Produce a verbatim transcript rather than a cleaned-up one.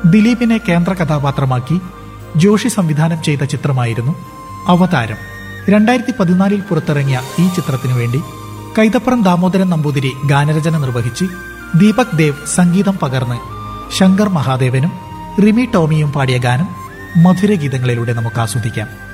ദിലീപിനെ കേന്ദ്ര കഥാപാത്രമാക്കി ജോഷി സംവിധാനം ചെയ്ത ചിത്രമായിരുന്നു അവതാരം. രണ്ടായിരത്തി പതിനാലിൽ പുറത്തിറങ്ങിയ ഈ ചിത്രത്തിനു വേണ്ടി കൈതപ്പുറം ദാമോദരൻ നമ്പൂതിരി ഗാനരചന നിർവഹിച്ച് ദീപക് ദേവ് സംഗീതം പകർന്ന് ശങ്കർ മഹാദേവനും റിമി ടോമിയും പാടിയ ഗാനം മധുരഗീതങ്ങളിലൂടെ നമുക്ക് ആസ്വദിക്കാം.